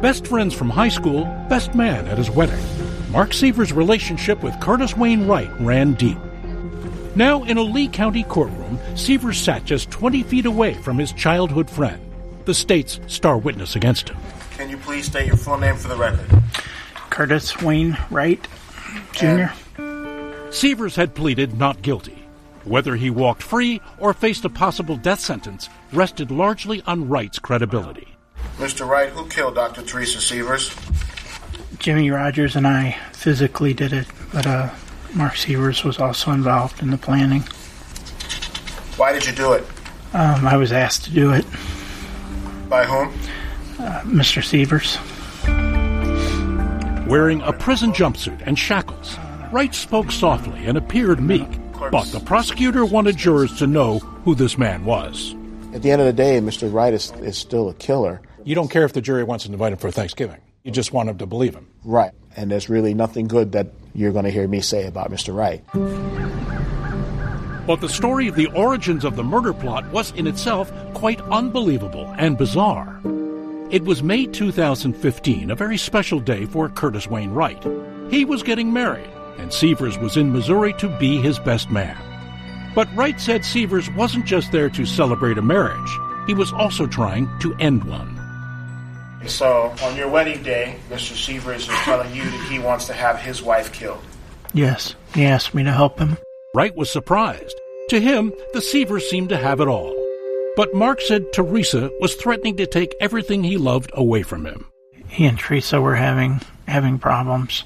Best friends from high school, best man at his wedding. Mark Seaver's relationship with Curtis Wayne Wright ran deep. Now, in a Lee County courtroom, Seaver sat just 20 feet away from his childhood friend, the state's star witness against him. Can you please state your full name for the record? Curtis Wayne Wright, Jr. Seavers had pleaded not guilty. Whether he walked free or faced a possible death sentence rested largely on Wright's credibility. Mr. Wright, who killed Dr. Teresa Seavers? Jimmy Rogers and I physically did it, but Mark Seavers was also involved in the planning. Why did you do it? I was asked to do it. By whom? Mr. Seavers. Wearing a prison jumpsuit and shackles, Wright spoke softly and appeared meek, but the prosecutor wanted jurors to know who this man was. At the end of the day, Mr. Wright is still a killer. You don't care if the jury wants to invite him for Thanksgiving. You just want him to believe him. Right. And there's really nothing good that you're going to hear me say about Mr. Wright. But the story of the origins of the murder plot was in itself quite unbelievable and bizarre. It was May 2015, a very special day for Curtis Wayne Wright. He was getting married, and Seavers was in Missouri to be his best man. But Wright said Seavers wasn't just there to celebrate a marriage. He was also trying to end one. So, on your wedding day, Mr. Seavers is telling you that he wants to have his wife killed. Yes, he asked me to help him. Wright was surprised. To him, the Seavers seemed to have it all. But Mark said Teresa was threatening to take everything he loved away from him. He and Teresa were having problems,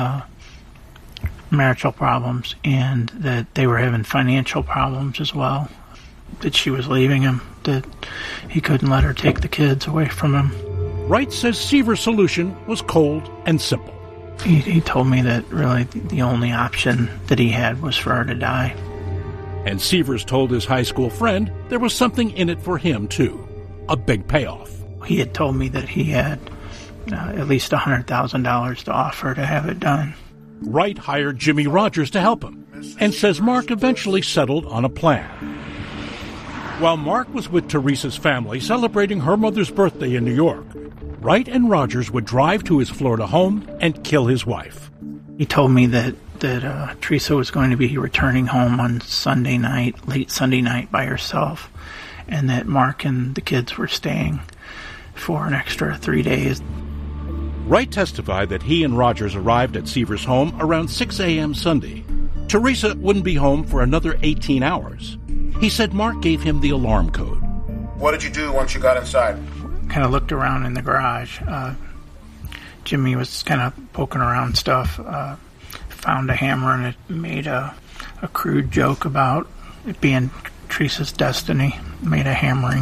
marital problems, and that they were having financial problems as well. That she was leaving him, that he couldn't let her take the kids away from him. Wright says Seaver's solution was cold and simple. He told me that really the only option that he had was for her to die. And Seavers told his high school friend there was something in it for him, too. A big payoff. He had told me that he had at least $100,000 to offer to have it done. Wright hired Jimmy Rogers to help him, and says Mark eventually settled on a plan. While Mark was with Teresa's family celebrating her mother's birthday in New York, Wright and Rogers would drive to his Florida home and kill his wife. He told me that Teresa was going to be returning home on Sunday night, late Sunday night by herself, and that Mark and the kids were staying for an extra 3 days. Wright testified that he and Rogers arrived at Seaver's home around 6 a.m. Sunday. Teresa wouldn't be home for another 18 hours. He said Mark gave him the alarm code. What did you do once you got inside? Kind of looked around in the garage. Jimmy was kind of poking around stuff, found a hammer, and it made a crude joke about it being Teresa's destiny, made a hammering.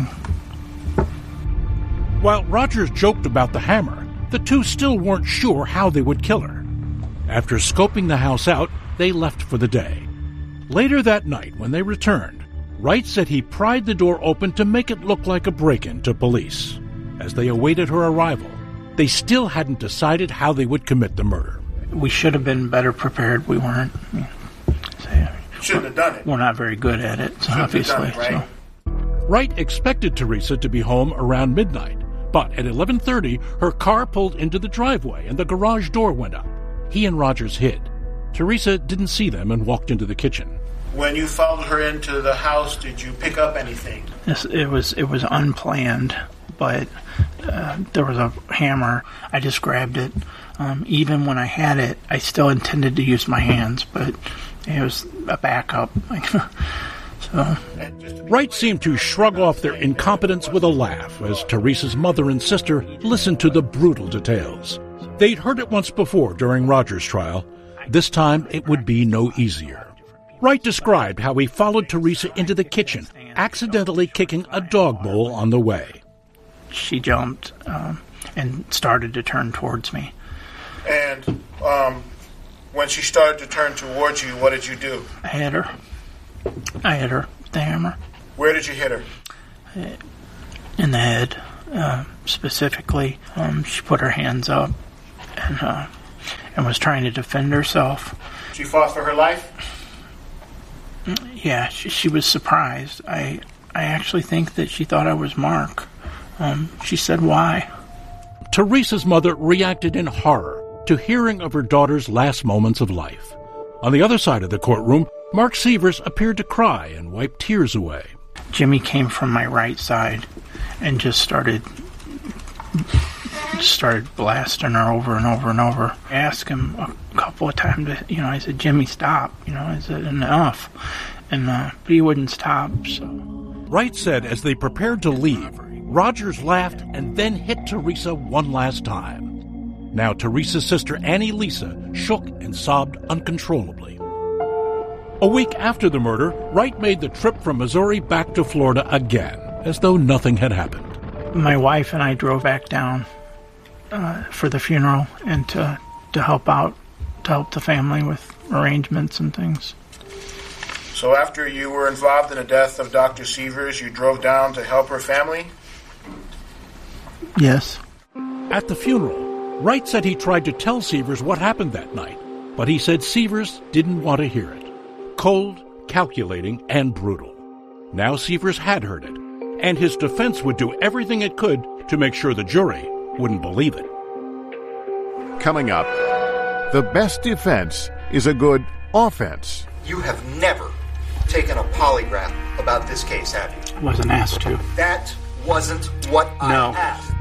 While Rogers joked about the hammer, the two still weren't sure how they would kill her. After scoping the house out, they left for the day. Later that night, when they returned, Wright said he pried the door open to make it look like a break-in to police. As they awaited her arrival, they still hadn't decided how they would commit the murder. We should have been better prepared. We weren't. Shouldn't have done it. We're not very good at it, so obviously. Done it, right? Wright expected Teresa to be home around midnight, but at 11:30, her car pulled into the driveway and the garage door went up. He and Rogers hid. Teresa didn't see them and walked into the kitchen. When you followed her into the house, did you pick up anything? It was unplanned, but there was a hammer. I just grabbed it. Even when I had it, I still intended to use my hands, but it was a backup. So. Wright seemed to shrug off their incompetence with a laugh as Teresa's mother and sister listened to the brutal details. They'd heard it once before during Rogers' trial. This time, it would be no easier. Wright described how he followed Teresa into the kitchen, accidentally kicking a dog bowl on the way. She jumped and started to turn towards me. And when she started to turn towards you, what did you do? I hit her with the hammer. Where did you hit her? In the head, specifically. She put her hands up and was trying to defend herself. She fought for her life? Yeah, she was surprised. I actually think that she thought I was Mark. She said, "Why?" Teresa's mother reacted in horror to hearing of her daughter's last moments of life. On the other side of the courtroom, Mark Sievers appeared to cry and wipe tears away. Jimmy came from my right side and just started blasting her over and over and over. I asked him a couple of times, I said, Jimmy, stop. I said, enough. But he wouldn't stop, so. Wright said as they prepared to leave, Rogers laughed and then hit Teresa one last time. Now Teresa's sister Annie Lisa shook and sobbed uncontrollably. A week after the murder, Wright made the trip from Missouri back to Florida again, as though nothing had happened. My wife and I drove back down for the funeral and to help the family with arrangements and things. So after you were involved in the death of Dr. Sievers, you drove down to help her family? Yes. At the funeral, Wright said he tried to tell Sievers what happened that night, but he said Sievers didn't want to hear it. Cold, calculating, and brutal. Now Sievers had heard it, and his defense would do everything it could to make sure the jury wouldn't believe it. Coming up, the best defense is a good offense. You have never taken a polygraph about this case, have you? Wasn't asked to. That wasn't what I asked.